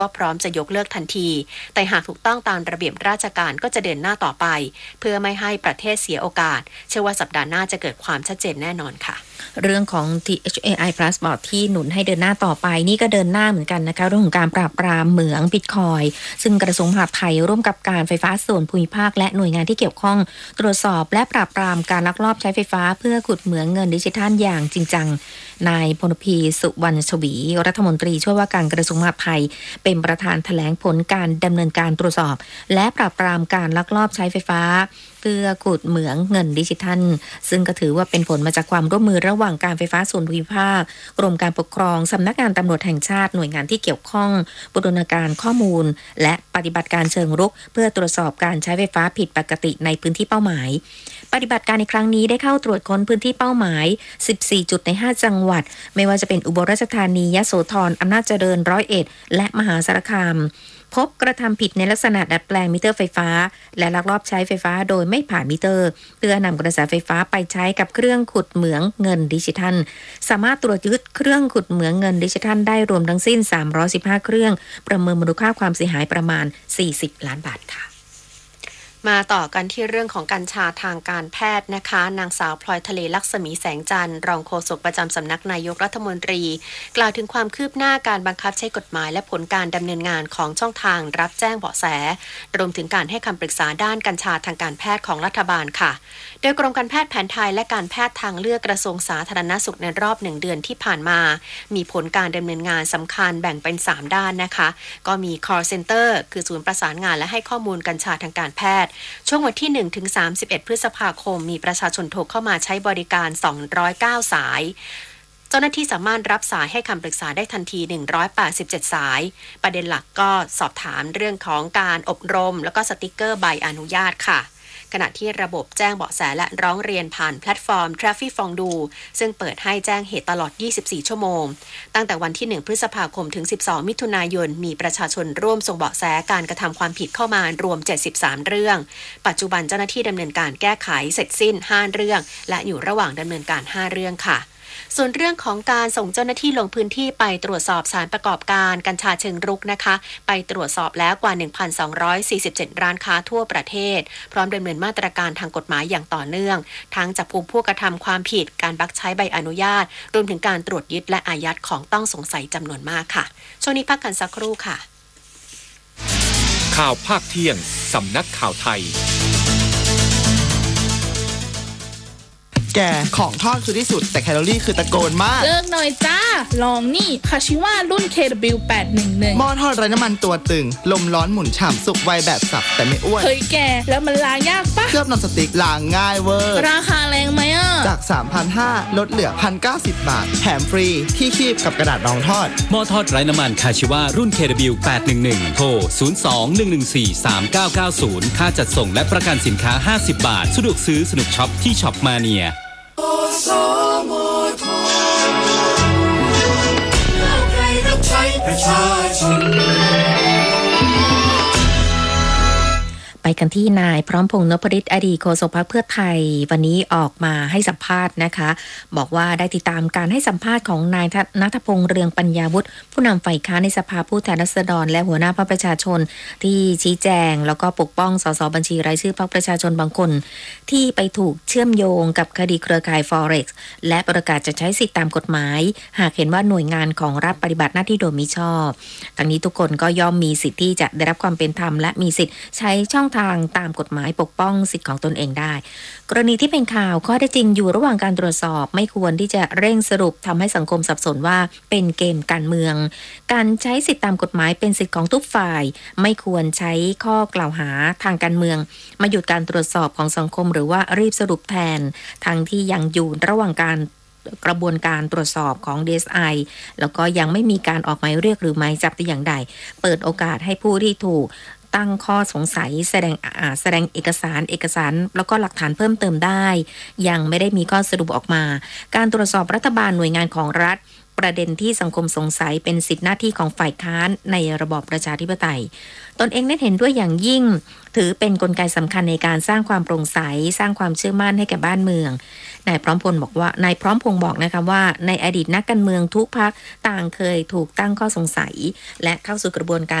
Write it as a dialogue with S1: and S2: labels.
S1: ว่าพร้อมจะยกเลิกทันทีแต่หากถูกต้องตามระเบียบราชการก็จะเดินหน้าต่อไปเพื่อไม่ให้ประเทศเสียโอกาสเชื่อว่าสัปดาห์หน้าจะเกิดความชัดเจนแน่นอนค่ะ
S2: เรื่องของ THAI Plus บอร์ดที่หนุนให้เดินหน้าต่อไปนี่ก็เดินหน้าเหมือนกันนะคะเรื่องของการปราบปรามเหมืองบิตคอยซึ่งกระทรวงมหาดไทยร่วมกับการไฟฟ้าส่วนภูมิภาคและหน่วยงานที่เกี่ยวข้องตรวจสอบและปราบปรามการลักลอบใช้ไฟฟ้าเพื่อขุดเหมืองเงินดิจิทัลอย่างจริงจังนายพลพีสุวรรณชวีรัฐมนตรีช่วยว่าการกระทรวงมหาดไทยเป็นประธานแถลงผลการดำเนินการตรวจสอบและปราบปรามการลักลอบใช้ไฟฟ้าเพื่อขุดเหมืองเงินดิจิทัลซึ่งก็ถือว่าเป็นผลมาจากความร่วมมือระหว่างการไฟฟ้าส่วนภูมิภาคกรมการปกครองสำนักงานตำรวจแห่งชาติหน่วยงานที่เกี่ยวข้องบูรณาการข้อมูลและปฏิบัติการเชิงรุกเพื่อตรวจสอบการใช้ไฟฟ้าผิดปกติในพื้นที่เป้าหมายปฏิบัติการในครั้งนี้ได้เข้าตรวจค้นพื้นที่เป้าหมาย14จุดใน5จังหวัดไม่ว่าจะเป็นอุบลราชธานียโสธรอำนาจเจริญ101และมหาสารคามพบกระทำผิดในลักษณะดัดแปลงมิเตอร์ไฟฟ้าและลักลอบใช้ไฟฟ้าโดยไม่ผ่านมิเตอร์เพื่อนำกระแสไฟฟ้าไปใช้กับเครื่องขุดเหมืองเงินดิจิทัลสามารถตรวจยึดเครื่องขุดเหมืองเงินดิจิทัลได้รวมทั้งสิ้น315เครื่องประเมินมูลค่าความเสียหายประมาณ40ล้านบาทค่ะ
S1: มาต่อกันที่เรื่องของกัญชาทางการแพทย์นะคะนางสาวพลอยทะเลลักษมีแสงจันทร์รองโฆษกประจำสำนักนายกรัฐมนตรีกล่าวถึงความคืบหน้าการบังคับใช้กฎหมายและผลการดำเนินงานของช่องทางรับแจ้งเบาะแสรวมถึงการให้คำปรึกษาด้านกัญชาทางการแพทย์ของรัฐบาลค่ะโดยกรมการแพทย์แผนไทยและการแพทย์ทางเลือกกระทรวงสาธารณสุขในรอบ1เดือนที่ผ่านมามีผลการดำเนินงานสำคัญแบ่งเป็น3ด้านนะคะก็มี call center คือศูนย์ประสานงานและให้ข้อมูลกัญชาทางการแพทย์ช่วงวันที่1ถึง31พฤษภาคมมีประชาชนโทรเข้ามาใช้บริการ209สายเจ้าหน้าที่สามารถรับสายให้คำปรึกษาได้ทันที187สายประเด็นหลักก็สอบถามเรื่องของการอบรมแล้วก็สติกเกอร์ใบอนุญาตค่ะขณะที่ระบบแจ้งเบาะแสและร้องเรียนผ่านแพลตฟอร์ม Traffic Fondue ซึ่งเปิดให้แจ้งเหตุตลอด24ชั่วโมงตั้งแต่วันที่1พฤษภาคมถึง12มิถุนายนมีประชาชนร่วมส่งเบาะแสการกระทำความผิดเข้ามารวม73เรื่องปัจจุบันเจ้าหน้าที่ดำเนินการแก้ไขเสร็จสิ้น5เรื่องและอยู่ระหว่างดำเนินการ5เรื่องค่ะส่วนเรื่องของการส่งเจ้าหน้าที่ลงพื้นที่ไปตรวจสอบสถานประกอบการกัญชาเชิงรุกนะคะไปตรวจสอบแล้วกว่า 1,247 ร้านค้าทั่วประเทศพร้อมดำเนินมาตรการทางกฎหมายอย่างต่อเนื่องทั้งจับกุมผู้กระทำความผิดการบักใช้ใบอนุญาตรวมถึงการตรวจยึดและอายัดของต้องสงสัยจำนวนมากค่ะช่วงนี้พักกันสักครู่ค่ะ
S3: ข่าวภาคเที่ยงสำนักข่าวไทย
S4: แกของทอดคือที่สุดแต่แคลอรี่คือตะโกนมาก
S5: เลิกหน่อยจ้าลองนี่คาชิว่ารุ่น KW811
S4: หม้อทอดไร้น้ำมันตัวตึงลมร้อนหมุนฉ่ำสุกไวแบบสับแต่ไม่อ้วน
S5: เฮ้ยแกแล้วมันล้างยากปะ
S4: เคลือบนอนสติ๊กล้างง่ายเวอร์
S5: ราคาแรงไหมอ่ะ
S4: จาก 3,500 ลดเหลือ 1,090 บาทแถมฟรีที่คีบกับกระดาษรองทอด
S3: หม้อทอดไร้น้ำมันคาชิว่ารุ่น KW811 โทร 02-114-3990 ค่าจัดส่งและประกันสินค้า50 บาทสะดวกซื้อสนุกช็อปที่ช็อปมาเนีย
S6: สมทเราใครรับใช้ประชาชน
S2: ไปกันที่นายพร้อมพงษ์นพฤทธิ์อดีตโฆษกพรรคเพื่อไทยวันนี้ออกมาให้สัมภาษณ์นะคะบอกว่าได้ติดตามการให้สัมภาษณ์ของนายณัฐพงษ์เรืองปัญญาวุฒิผู้นำฝ่ายค้านในสภาผู้แทนราษฎรและหัวหน้าพรรคประชาชนที่ชี้แจงแล้วก็ปกป้องสสบัญชีรายชื่อพรรคประชาชนบางคนที่ไปถูกเชื่อมโยงกับคดีเครือข่าย Forex และประกาศจะใช้สิทธิตามกฎหมายหากเห็นว่าหน่วยงานของรัฐปฏิบัติหน้าที่โดยมิชอบทั้งนี้ทุกคนก็ย่อมมีสิทธิที่จะได้รับความเป็นธรรมและมีสิทธิใช้ช่องทางตามกฎหมายปกป้องสิทธิของตนเองได้กรณีที่เป็นข่าวข้อเท็จจริงอยู่ระหว่างการตรวจสอบไม่ควรที่จะเร่งสรุปทำให้สังคมสับสนว่าเป็นเกมการเมืองการใช้สิทธิตามกฎหมายเป็นสิทธิของทุกฝ่ายไม่ควรใช้ข้อกล่าวหาทางการเมืองมาหยุดการตรวจสอบของสังคมหรือว่ารีบสรุปแทนทั้งที่ยังอยู่ระหว่างการกระบวนการตรวจสอบของ DSI แล้วก็ยังไม่มีการออกหมายเรียกหรือหมายจับแต่อย่างใดเปิดโอกาสให้ผู้ที่ถูกตั้งข้อสงสัยแสดงเอกสารแล้วก็หลักฐานเพิ่มเติมได้ยังไม่ได้มีข้อสรุปออกมาการตรวจสอบรัฐบาลหน่วยงานของรัฐปประเด็นที่สังคมสงสัยเป็นสิทธิหน้าที่ของฝ่ายค้านในระบอบประชาธิปไตยตนเองนั้นเห็นด้วยอย่างยิ่งถือเป็นกลไกสำคัญในการสร้างความโปร่งใสสร้างความเชื่อมั่นให้แก่บ้านเมืองนายพร้อมพงษ์บอกนะคะว่าในอดีตนักการเมืองทุกพรรคต่างเคยถูกตั้งข้อสงสัยและเข้าสู่กระบวนการ